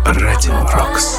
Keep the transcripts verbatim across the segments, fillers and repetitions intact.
Радио Рокс.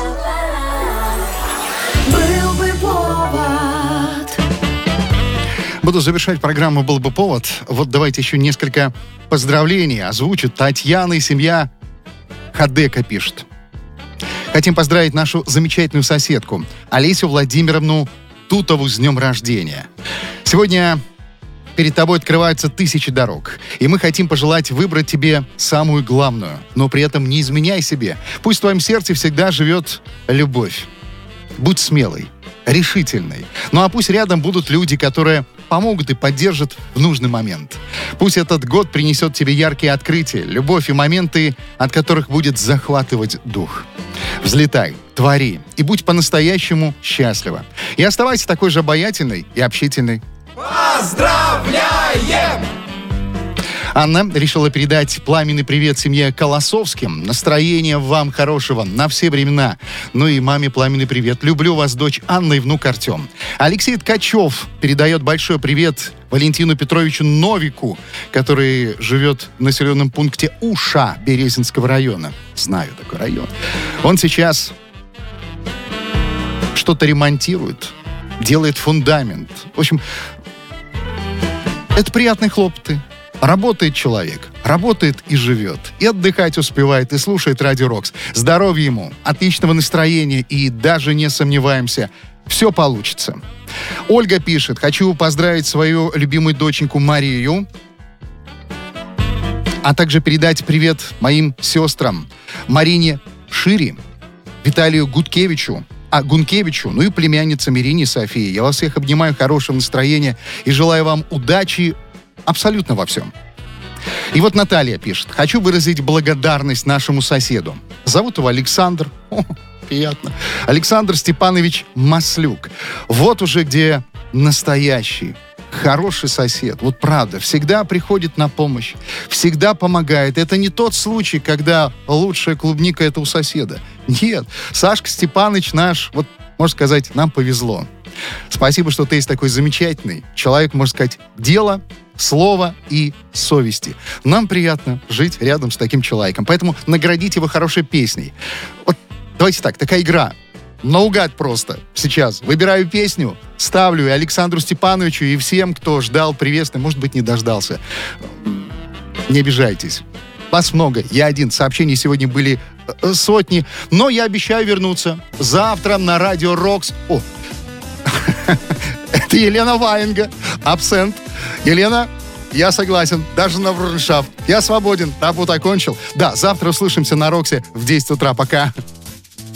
Был бы повод. Буду завершать программу «Был бы повод». Вот давайте еще несколько поздравлений озвучит. Татьяна и семья Хадека пишет. Хотим поздравить нашу замечательную соседку Олесю Владимировну Тутову с днем рождения. Сегодня перед тобой открываются тысячи дорог. И мы хотим пожелать выбрать тебе самую главную. Но при этом не изменяй себе. Пусть в твоем сердце всегда живет любовь. Будь смелой, решительной. Ну а пусть рядом будут люди, которые помогут и поддержат в нужный момент. Пусть этот год принесет тебе яркие открытия, любовь и моменты, от которых будет захватывать дух. Взлетай, твори и будь по-настоящему счастлива. И оставайся такой же обаятельной и общительной. Поздравляем! Анна решила передать пламенный привет семье Колосовским. Настроения вам хорошего на все времена. Ну и маме пламенный привет. Люблю вас, дочь Анна и внук Артем. Алексей Ткачев передает большой привет Валентину Петровичу Новику, который живет в населенном пункте Уша Березинского района. Знаю такой район. Он сейчас что-то ремонтирует, делает фундамент. В общем, это приятные хлопоты. Работает человек, работает и живет, и отдыхать успевает, и слушает Радио Рокс. Здоровья ему, отличного настроения, и даже не сомневаемся, все получится. Ольга пишет: хочу поздравить свою любимую доченьку Марию, а также передать привет моим сестрам Марине Шири, Виталию Гудкевичу, а Гункевичу, ну и племяннице Ирине Софии. Я вас всех обнимаю, хорошего настроения и желаю вам удачи абсолютно во всем. И вот Наталья пишет. Хочу выразить благодарность нашему соседу. Зовут его Александр. О, приятно. Александр Степанович Маслюк. Вот уже где настоящий, хороший сосед. Вот правда, всегда приходит на помощь. Всегда помогает. Это не тот случай, когда лучшая клубника — это у соседа. Нет. Сашка Степанович наш, вот, можно сказать, нам повезло. Спасибо, что ты есть такой замечательный человек, можно сказать, дело, слова и совести. Нам приятно жить рядом с таким человеком. Поэтому наградите его хорошей песней. Вот давайте так, такая игра. Наугад просто сейчас. Выбираю песню, ставлю и Александру Степановичу, и всем, кто ждал приветствия, может быть, не дождался. Не обижайтесь. Вас много. Я один. Сообщений сегодня были э, сотни. Но я обещаю вернуться завтра на Радио Рокс. О, это Елена Ваенга. Абсент. Елена, я согласен. Даже на брудершафт. Я свободен. Работу окончил. Да, завтра услышимся на Роксе в десять утра. Пока.